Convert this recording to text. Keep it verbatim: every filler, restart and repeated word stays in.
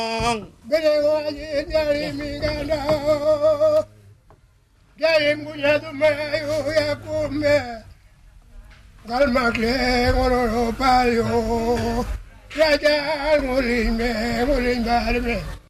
Beregoye yari migana Yari munyadu mayo yakume Galmakle ngoro payo Raja ngulime ngulimbarme